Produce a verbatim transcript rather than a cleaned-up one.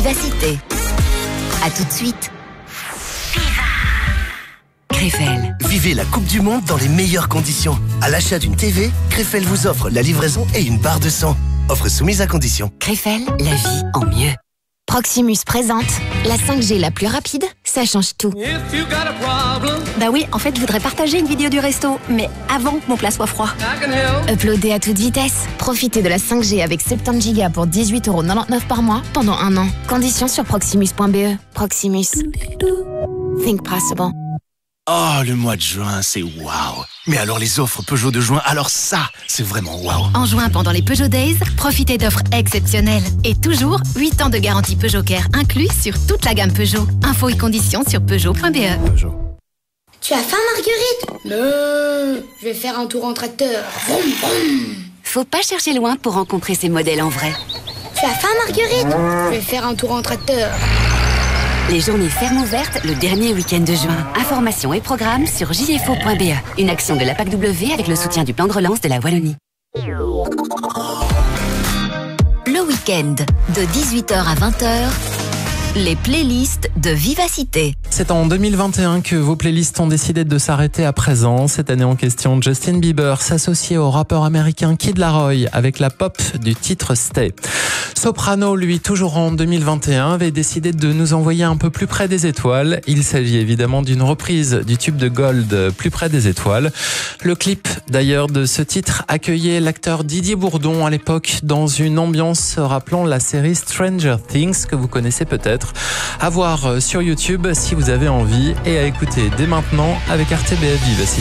Vivacité. A tout de suite. Krefel. Vivez la Coupe du Monde dans les meilleures conditions. À l'achat d'une T V, Krefel vous offre la livraison et une barre de sang. Offre soumise à condition. Krefel, la vie en mieux. Proximus présente la cinq G la plus rapide, ça change tout. Bah oui, en fait, je voudrais partager une vidéo du resto, mais avant que mon plat soit froid. Uploader à toute vitesse. Profitez de la cinq G avec soixante-dix gigas pour dix-huit euros quatre-vingt-dix-neuf par mois pendant un an. Conditions sur proximus point b e. Proximus. Think possible. Oh, le mois de juin, c'est waouh. Mais alors les offres Peugeot de juin, alors ça, c'est vraiment waouh. En juin, pendant les Peugeot Days, profitez d'offres exceptionnelles. Et toujours, huit ans de garantie Peugeot Care inclus sur toute la gamme Peugeot. Infos et conditions sur peugeot point b e. Peugeot. Tu as faim, Marguerite? Non, je vais faire un tour en tracteur. Vroom, vroom. Faut pas chercher loin pour rencontrer ces modèles en vrai. Tu as faim, Marguerite? Je vais faire un tour en tracteur. Les journées fermes ouvertes le dernier week-end de juin. Informations et programmes sur j f o point b e. Une action de la P A C W avec le soutien du plan de relance de la Wallonie. Le week-end, de dix-huit heures à vingt heures, les playlists de Vivacité. C'est en deux mille vingt et un que vos playlists ont décidé de s'arrêter à présent. Cette année en question, Justin Bieber s'associait au rappeur américain Kid Laroi avec la pop du titre Stay. Soprano, lui, toujours en deux mille vingt et un, avait décidé de nous envoyer un peu plus près des étoiles. Il s'agit évidemment d'une reprise du tube de Gold, Plus près des étoiles. Le clip, d'ailleurs, de ce titre accueillait l'acteur Didier Bourdon à l'époque dans une ambiance rappelant la série Stranger Things que vous connaissez peut-être. À voir sur YouTube si vous avez envie et à écouter dès maintenant avec R T B F Vivacité.